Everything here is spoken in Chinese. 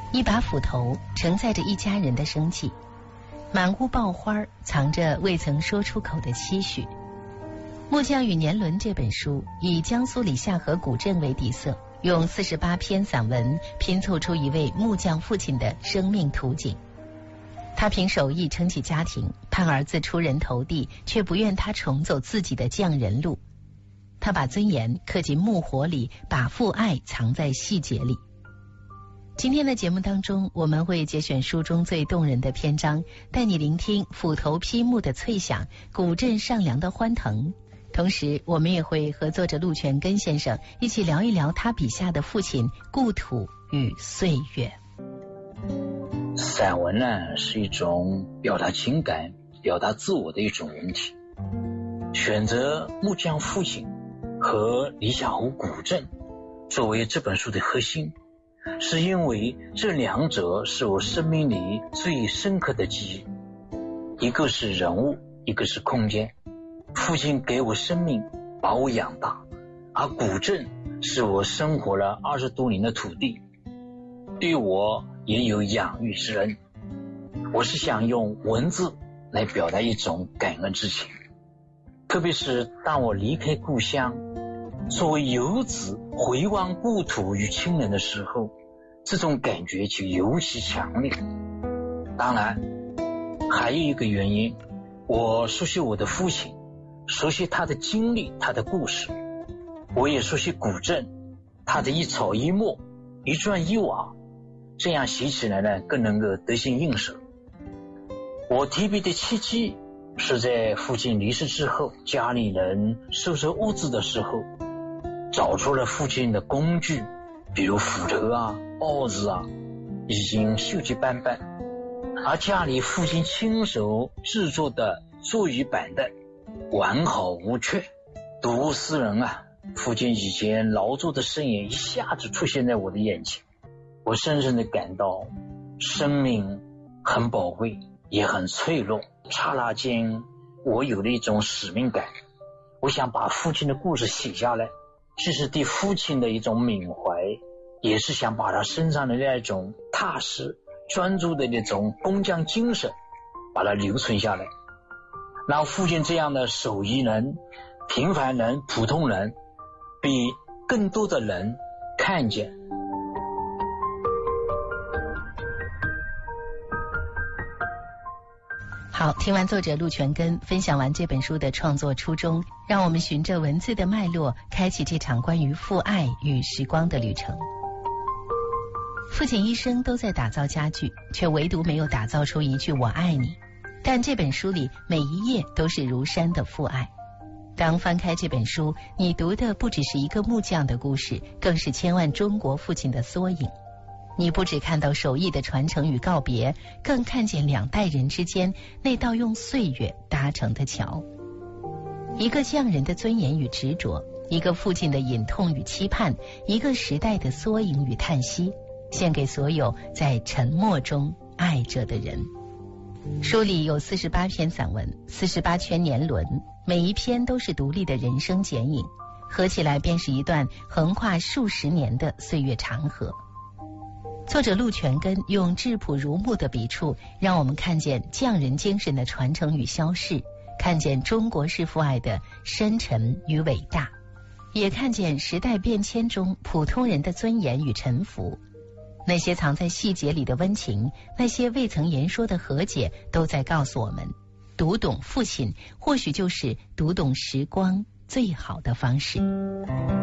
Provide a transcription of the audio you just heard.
一把斧头承载着一家人的生计，满屋爆花，藏着未曾说出口的期许。《木匠与年轮》这本书以江苏里夏河古镇为底色，用48篇散文拼凑出一位木匠父亲的生命图景。他凭手艺撑起家庭，盼儿子出人头地，却不愿他重走自己的匠人路。他把尊严刻进木火里，把父爱藏在细节里。今天的节目当中，我们会节选书中最动人的篇章，带你聆听斧头劈木的脆响，古镇上梁的欢腾。同时我们也会和作者陆全根先生一起聊一聊他笔下的父亲、故土与岁月。 散文呢，是一种表达情感、表达自我的一种文体。选择木匠父亲和里夏湖古镇作为这本书的核心，是因为这两者是我生命里最深刻的记忆。一个是人物，一个是空间。父亲给我生命，把我养大，而古镇是我生活了20多年的土地，对我也有养育之恩。我是想用文字来表达一种感恩之情，特别是当我离开故乡，作为游子回望故土与亲人的时候，这种感觉就尤其强烈。当然还有一个原因，我熟悉我的父亲，熟悉他的经历，他的故事。我也熟悉古镇，他的一草一木，一砖一瓦，这样写起来呢，更能够得心应手。我提笔的契机是在父亲离世之后，家里人收拾物资的时候，找出了父亲的工具，比如斧头啊、刨子啊，已经锈迹斑斑，而家里父亲亲手制作的座椅板凳完好无缺。睹物思人啊，父亲以前劳作的身影一下子出现在我的眼前，我深深地感到生命很宝贵，也很脆弱。刹那间我有了一种使命感，我想把父亲的故事写下来，这是对父亲的一种缅怀，也是想把他身上的那种踏实专注的那种工匠精神把它留存下来，让父亲这样的手艺人、平凡人、普通人被更多的人看见。 好，听完作者陆全根分享完这本书的创作初衷，让我们循着文字的脉络，开启这场关于父爱与时光的旅程。父亲一生都在打造家具，却唯独没有打造出一句我爱你。但这本书里每一页都是如山的父爱。当翻开这本书，你读的不只是一个木匠的故事，更是千万中国父亲的缩影。你不只看到手艺的传承与告别，更看见两代人之间那道用岁月搭成的桥。一个匠人的尊严与执着，一个父亲的隐痛与期盼，一个时代的缩影与叹息，献给所有在沉默中爱着的人。书里有48篇散文，48圈年轮，每一篇都是独立的人生剪影，合起来便是一段横跨数十年的岁月长河。作者陆全根用质朴如木的笔触，让我们看见匠人精神的传承与消逝，看见中国式父爱的深沉与伟大，也看见时代变迁中普通人的尊严与沉浮。那些藏在细节里的温情，那些未曾言说的和解，都在告诉我们，读懂父亲或许就是读懂时光最好的方式。